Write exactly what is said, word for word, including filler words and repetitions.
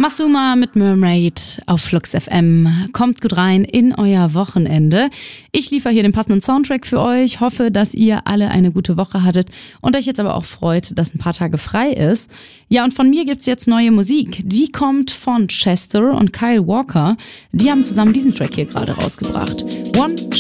Masuma mit Mermaid auf Flux F M. Kommt gut rein in euer Wochenende. Ich liefere hier den passenden Soundtrack für euch. Hoffe, dass ihr alle eine gute Woche hattet und euch jetzt aber auch freut, dass ein paar Tage frei ist. Ja, und von mir gibt's jetzt neue Musik. Die kommt von Chester und Kyle Walker. Die haben zusammen diesen Track hier gerade rausgebracht. One